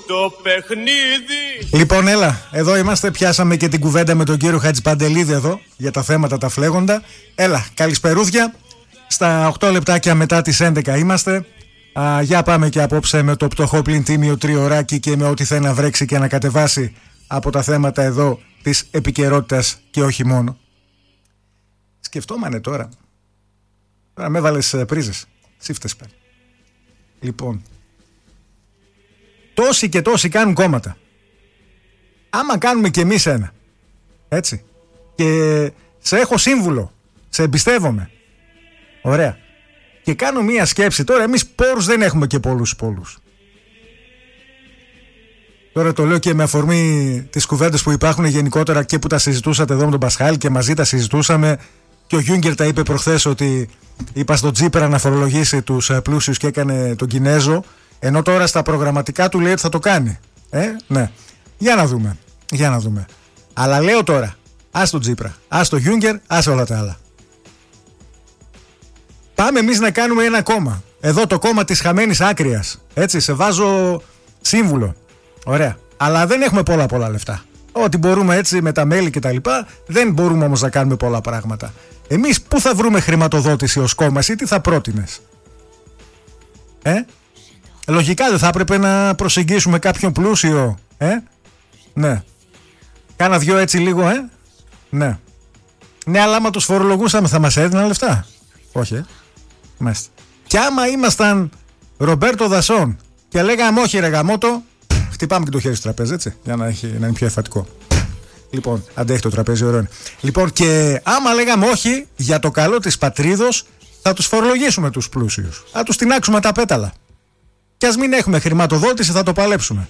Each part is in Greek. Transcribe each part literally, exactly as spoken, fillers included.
το παιχνίδι. Λοιπόν, έλα, εδώ είμαστε. Πιάσαμε και την κουβέντα με τον κύριο Χατζηπαντελίδη εδώ για τα θέματα τα φλέγοντα. Έλα, καλησπερούδια. Στα οκτώ λεπτάκια μετά τις έντεκα είμαστε. Α, για πάμε και απόψε με το πτωχό πλην τίμιο τριωράκι και με ό,τι θέλει να βρέξει και να κατεβάσει από τα θέματα εδώ της επικαιρότητας και όχι μόνο. Σκεφτόμανε τώρα. Τώρα με έβαλες πρίζες. Σύφτες πάλι. Λοιπόν, τόσοι και τόσοι κάνουν κόμματα. Άμα κάνουμε κι εμείς ένα, έτσι, και σε έχω σύμβουλο, σε εμπιστεύομαι, ωραία, και κάνω μία σκέψη. Τώρα εμείς πόρους δεν έχουμε και πολλούς πολλούς. Τώρα το λέω και με αφορμή τις κουβέντες που υπάρχουν γενικότερα και που τα συζητούσατε εδώ με τον Πασχάλη και μαζί τα συζητούσαμε. Και ο Γιούγκερ τα είπε προχθές ότι είπα στον Τσίπρα να φορολογήσει τους πλούσιους και έκανε τον Κινέζο. Ενώ τώρα στα προγραμματικά του λέει ότι θα το κάνει. Ε, ναι. Για να δούμε. Για να δούμε. Αλλά λέω τώρα, ας τον Τσίπρα, ας τον Γιούγκερ, ας όλα τα άλλα. Πάμε εμείς να κάνουμε ένα κόμμα. Εδώ το κόμμα της χαμένης άκριας. Έτσι, σε βάζω σύμβουλο. Ωραία. Αλλά δεν έχουμε πολλά πολλά λεφτά. Ό,τι μπορούμε έτσι με τα μέλη και τα λοιπά, δεν μπορούμε όμως να κάνουμε πολλά πράγματα. Εμείς πού θα βρούμε χρηματοδότηση ως κόμμα ή τι θα πρότεινες? Ε? Λογικά δεν θα έπρεπε να προσεγγίσουμε κάποιον πλούσιο? Ε? Ναι. Κάνα δυο έτσι λίγο, ε? Ναι. Ναι, αλλά άμα τους φορολογούσαμε θα μας έδιναν λεφτά? Όχι, ε? Μάλιστα. Κι άμα ήμασταν Ρομπέρτο Δασόν και λέγαμε όχι ρε γαμότο, χτυπάμε και το χέρι στο τραπέζι, έτσι, για να, έχει, να είναι πιο εφατικό. Λοιπόν, αντέχει το τραπέζι, ωραίο είναι. Λοιπόν, και άμα λέγαμε όχι για το καλό της πατρίδος, θα τους φορολογήσουμε τους πλούσιους. Θα τους τινάξουμε τα πέταλα. Κι ας μην έχουμε χρηματοδότηση, θα το παλέψουμε.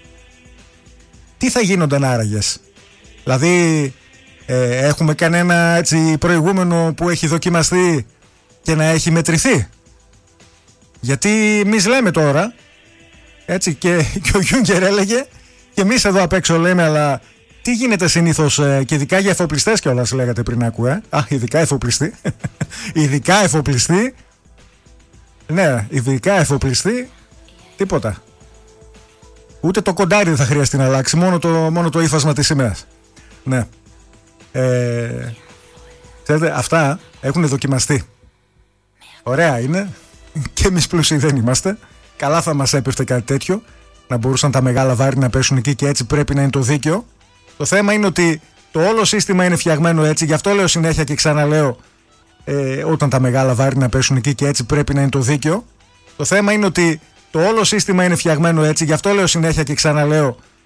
Τι θα γίνονταν άραγες? Δηλαδή, ε, έχουμε κανένα έτσι προηγούμενο που έχει δοκιμαστεί και να έχει μετρηθεί? Γιατί εμείς λέμε τώρα, έτσι, και, και ο Γιούγκερ έλεγε, και εμείς εδώ απ' έξω λέμε, αλλά τι γίνεται συνήθως, ε, και ειδικά για εφοπλιστές κιόλας λέγατε πριν άκουε. Α, ειδικά εφοπλιστή. ειδικά εφοπλιστή. Ναι, ειδικά εφοπλιστή. Τίποτα. Ούτε το κοντάρι δεν θα χρειαστεί να αλλάξει, μόνο το, μόνο το ύφασμα της σημαίας. Ναι. Ε, ξέρετε, αυτά έχουν δοκιμαστεί. Ωραία είναι. Και εμείς πλούσιοι δεν είμαστε. Καλά θα μας έπεφτε κάτι τέτοιο, να μπορούσαν τα μεγάλα βάρη να πέσουν εκεί και έτσι πρέπει να είναι το δίκαιο. Το θέμα είναι ότι το όλο σύστημα είναι φτιαγμένο έτσι, γι' αυτό λέω συνέχεια και ξαναλέω, ε, όταν τα μεγάλα βάρη να πέσουν εκεί και έτσι πρέπει να είναι το δίκαιο. Το θέμα είναι ότι το όλο σύστημα είναι φτιαγμένο έτσι, γι' αυτό λέω συνέχεια και ξαναλέω,